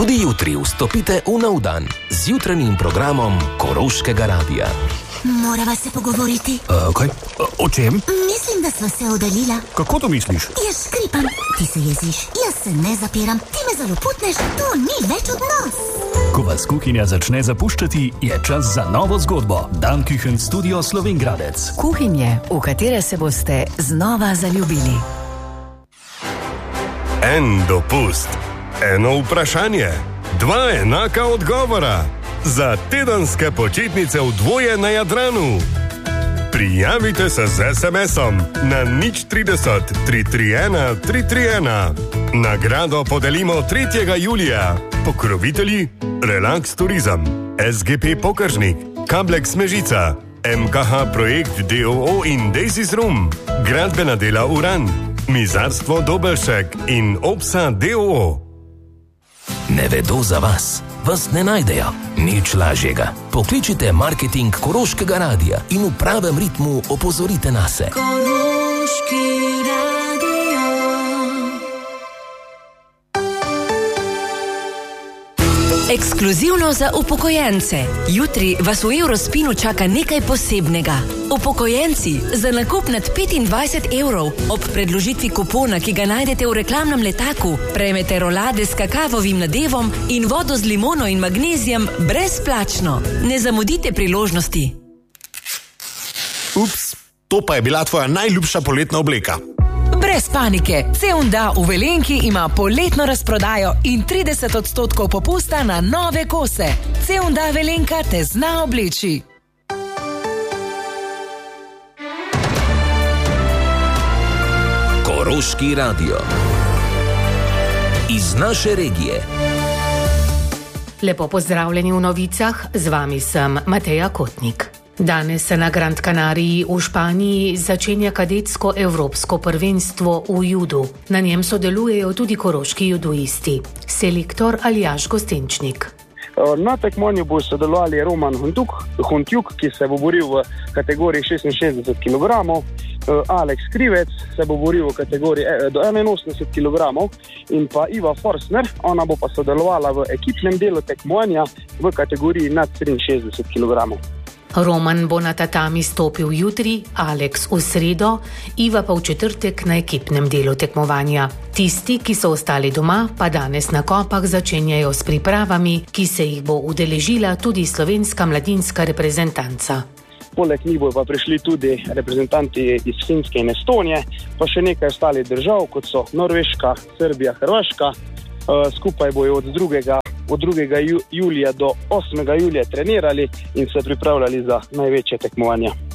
Tudi jutri vstopite v nov dan z jutranjim programom Koroškega radia. Morava se pogovoriti. Kaj? O čem? Mislim, da sva se oddaljila. Kako to misliš? Jaz škripam, ti se jeziš, jaz se ne zapiram, ti me zaloputneš, to ni več odnos. Ko vas kuhinja začne zapuščati, je čas za novo zgodbo. Dan Küchen Studio Slovenjgradec. Kuhinje, v katere se boste znova zaljubili. En dopust, eno vprašanje, dva enaka odgovora. Za tedenske počitnice v dvoje na Jadranu. Prijavite se z SMS-om na 030 331 331. Nagrado podelimo 3. julija. Pokrovitelji Relax Turizem, SGP Pokažnik, Kablek Smežica, MKH Projekt DOO in Daisys Room, Gradbena dela Uran, Mizarstvo Dobelšek in Opsa DOO. Ne vedo za vas. Vas ne najdejo. Nič lažjega. Pokličite marketing Koroškega radia in v pravem ritmu opozorite nase. Koroški radio. Ekskluzivno za upokojence. Jutri vas v Eurospinu čaka nekaj posebnega. Upokojenci za nakup nad 25 € ob predložitvi kupona, ki ga najdete v reklamnem letaku, prejmete rolade s kakavovim nadevom in vodo z limono in magnezijem brezplačno. Ne zamudite priložnosti. Ups, to pa je bila tvoja najljubša poletna obleka. Brez panike, C&A v Velenki ima poletno razprodajo in 30% popusta na nove kose. C&A Velenka te zna obleči. Koroški radio. Iz naše regije. Lepo pozdravljeni v novicah, z vami sem Mateja Kotnik. Danes se na Gran Canariji v Španiji začenja kadetsko evropsko prvenstvo v judu. Na njem sodelujejo tudi koroški judoisti. Selektor Aljaž Gostenčnik. Na tekmovanju bo sodelovali Roman Huntjuk, ki se bo boril v kategoriji 66 kg, Alex Krivec se bo boril v kategoriji do 81 kg in pa Iva Forsner, ona bo pa sodelovala v ekipnem delu tekmovanja v kategoriji nad 63 kg. Roman bo na tatami stopil jutri, Alex v sredo, Iva pa v četrtek na ekipnem delu tekmovanja. Tisti, ki so ostali doma, pa danes na Kopah začenjajo s pripravami, ki se jih bo udeležila tudi slovenska mladinska reprezentanca. Poleg njih bojo pa prišli tudi reprezentanti iz Finske in Estonije, pa še nekaj ostalih držav, kot so Norveška, Srbija, Hrvaška. Skupaj bojo od 2. julija do 8. julija trenirali in se pripravljali za največje tekmovanja.